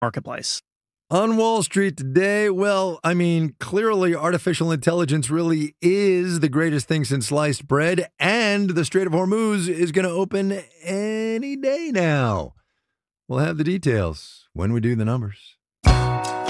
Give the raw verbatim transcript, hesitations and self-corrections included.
marketplace. On Wall Street today, well, I mean, clearly artificial intelligence really is the greatest thing since sliced bread, and the Strait of Hormuz is going to open any day now. We'll have the details when we do the numbers.